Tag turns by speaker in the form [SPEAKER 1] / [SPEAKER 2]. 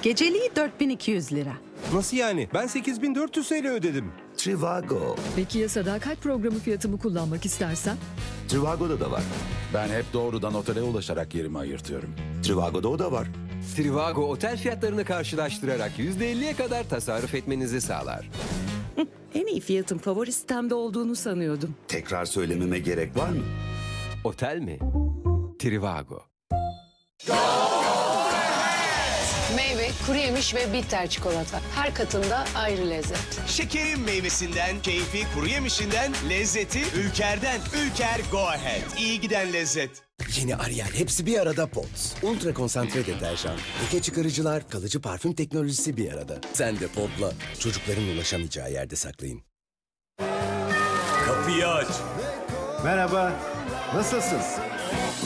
[SPEAKER 1] Geceliği 4200 lira.
[SPEAKER 2] Nasıl yani? Ben 8400 TL ödedim.
[SPEAKER 3] Trivago.
[SPEAKER 4] Peki ya sadakat programı fiyatımı kullanmak istersen?
[SPEAKER 3] Trivago'da da var.
[SPEAKER 5] Ben hep doğrudan otele ulaşarak yerimi ayırtıyorum.
[SPEAKER 3] Trivago'da o da var.
[SPEAKER 6] Trivago otel fiyatlarını karşılaştırarak %50'ye kadar tasarruf etmenizi sağlar.
[SPEAKER 1] En iyi fiyatın favori sitemde olduğunu sanıyordum.
[SPEAKER 3] Tekrar söylememe gerek var mı?
[SPEAKER 6] Otel mi? Trivago.
[SPEAKER 7] Meyve, kuru yemiş ve bitter çikolata. Her katında ayrı lezzet.
[SPEAKER 8] Şekerin meyvesinden, keyfi kuru yemişinden, lezzeti Ülker'den. Ülker Go Ahead. İyi giden lezzet.
[SPEAKER 9] Yeni Ariel hepsi bir arada Pods. Ultra konsantre deterjan, leke çıkarıcılar, kalıcı parfüm teknolojisi bir arada. Sen de Pod'la çocukların ulaşamayacağı yerde saklayın.
[SPEAKER 8] Kapıyı aç.
[SPEAKER 10] Merhaba, nasılsın?